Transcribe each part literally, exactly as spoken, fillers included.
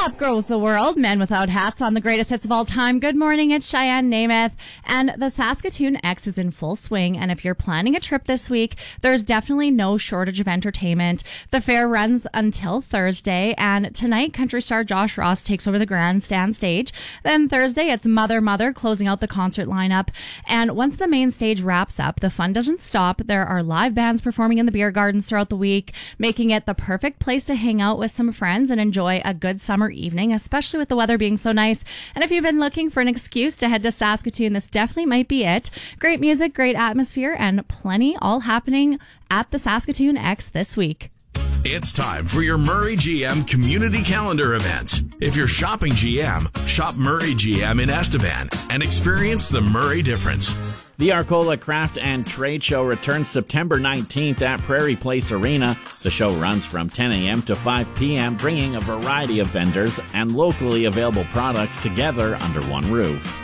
Up goes the world. Men without hats on the greatest hits of all time. Good morning, it's Cheyenne Namath. And the Saskatoon X is in full swing. And if you're planning a trip this week, there's definitely no shortage of entertainment. The fair runs until Thursday. And tonight, country star Josh Ross takes over the grandstand stage. Then Thursday, it's Mother Mother closing out the concert lineup. And once the main stage wraps up, the fun doesn't stop. There are live bands performing in the beer gardens throughout the week, making it the perfect place to hang out with some friends and enjoy a good summer evening, especially with the weather being so nice. And if you've been looking for an excuse to head to Saskatoon, this definitely might be it. Great music, great atmosphere, and plenty all happening at the Saskatoon X this week. It's time for your Murray G M community calendar event. If you're shopping G M, shop Murray G M in Estevan and experience the Murray difference. The Arcola Craft and Trade Show returns September nineteenth at Prairie Place Arena. The show runs from ten a.m. to five p.m., bringing a variety of vendors and locally available products together under one roof.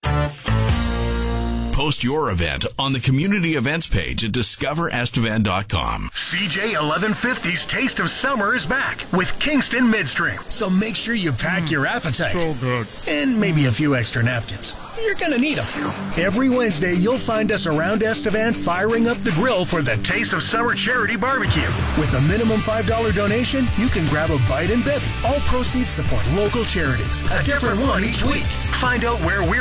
Post your event on the community events page at discover estevan dot com. C J eleven fifty's Taste of Summer is back with Kingston Midstream. So make sure you pack mm, your appetite. So good. And maybe a few extra napkins. You're going to need them. Every Wednesday, you'll find us around Estevan firing up the grill for the Taste of Summer Charity Barbecue. With a minimum five dollars donation, you can grab a bite and bevy. All proceeds support local charities. A different one each week. Find out where we're